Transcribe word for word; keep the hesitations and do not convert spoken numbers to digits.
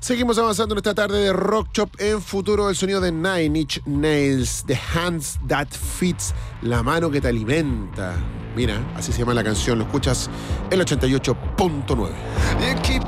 Seguimos avanzando en esta tarde de Rock Shop. En futuro, el sonido de Nine Inch Nails, The Hands That Fits, la mano que te alimenta. Mira, así se llama la canción. Lo escuchas en el ochenta y ocho punto nueve.